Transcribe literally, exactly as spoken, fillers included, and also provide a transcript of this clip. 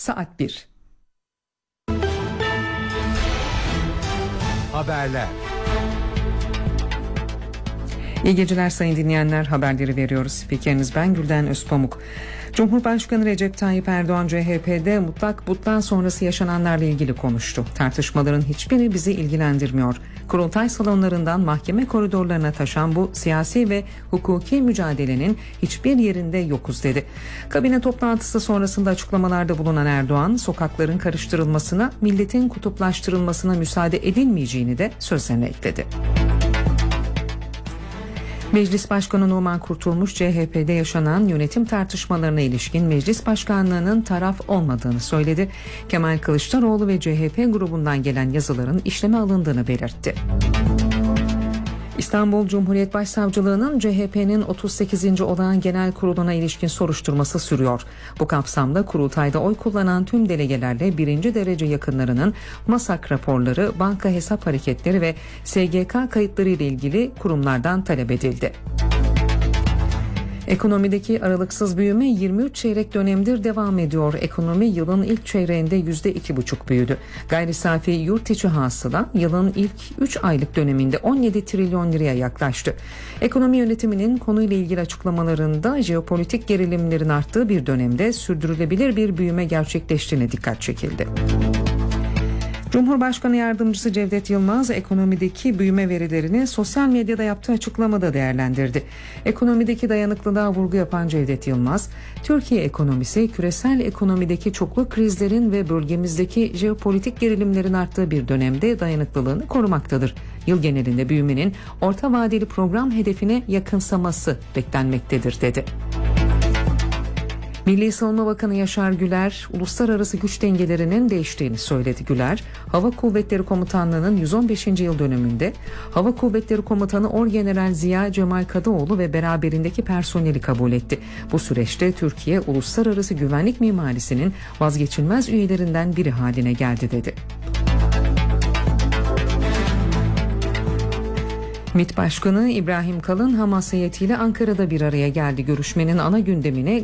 saat bir. Haberler. İyi geceler sayın dinleyenler, haberleri veriyoruz. Spikeriniz ben Gülden Özpamuk. Cumhurbaşkanı Recep Tayyip Erdoğan C H P'de mutlak butlan sonrası yaşananlarla ilgili konuştu. Tartışmaların hiçbiri bizi ilgilendirmiyor. Kurultay salonlarından mahkeme koridorlarına taşan bu siyasi ve hukuki mücadelenin hiçbir yerinde yokuz dedi. Kabine toplantısı sonrasında açıklamalarda bulunan Erdoğan, sokakların karıştırılmasına, milletin kutuplaştırılmasına müsaade edilmeyeceğini de sözlerine ekledi. Meclis Başkanı Numan Kurtulmuş, C H P'de yaşanan yönetim tartışmalarına ilişkin meclis başkanlığının taraf olmadığını söyledi. Kemal Kılıçdaroğlu ve C H P grubundan gelen yazıların işleme alındığını belirtti. İstanbul Cumhuriyet Başsavcılığı'nın C H P'nin otuz sekizinci Olağan Genel Kurulu'na ilişkin soruşturması sürüyor. Bu kapsamda kurultayda oy kullanan tüm delegelerle birinci derece yakınlarının MASAK raporları, banka hesap hareketleri ve S G K kayıtları ile ilgili kurumlardan talep edildi. Ekonomideki aralıksız büyüme yirmi üç çeyrek dönemdir devam ediyor. Ekonomi yılın ilk çeyreğinde yüzde iki buçuk büyüdü. Gayri safi yurt içi hasıla yılın ilk üç aylık döneminde on yedi trilyon liraya yaklaştı. Ekonomi yönetiminin konuyla ilgili açıklamalarında jeopolitik gerilimlerin arttığı bir dönemde sürdürülebilir bir büyüme gerçekleştiğine dikkat çekildi. Cumhurbaşkanı Yardımcısı Cevdet Yılmaz ekonomideki büyüme verilerini sosyal medyada yaptığı açıklamada değerlendirdi. Ekonomideki dayanıklılığa vurgu yapan Cevdet Yılmaz, Türkiye ekonomisi küresel ekonomideki çoklu krizlerin ve bölgemizdeki jeopolitik gerilimlerin arttığı bir dönemde dayanıklılığını korumaktadır. Yıl genelinde büyümenin orta vadeli program hedefine yakınsaması beklenmektedir dedi. Milli Savunma Bakanı Yaşar Güler, uluslararası güç dengelerinin değiştiğini söyledi. Güler, Hava Kuvvetleri Komutanlığı'nın yüz on beşinci yıl dönümünde Hava Kuvvetleri Komutanı Orgeneral Ziya Cemal Kadıoğlu ve beraberindeki personeli kabul etti. Bu süreçte Türkiye, uluslararası güvenlik mimarisinin vazgeçilmez üyelerinden biri haline geldi dedi. MİT Başkanı İbrahim Kalın, Hamas heyetiyle Ankara'da bir araya geldi. Görüşmenin ana gündemine